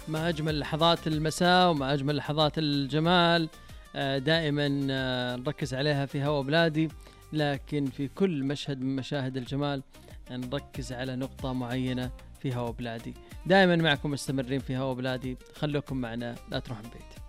ما أجمل لحظات المساء وما أجمل لحظات الجمال، دائما نركز عليها في هوا بلادي، لكن في كل مشهد من مشاهد الجمال نركز على نقطة معينة في هوا بلادي. دائما معكم مستمرين في هوا بلادي، خلوكم معنا لا تروحون بعيد.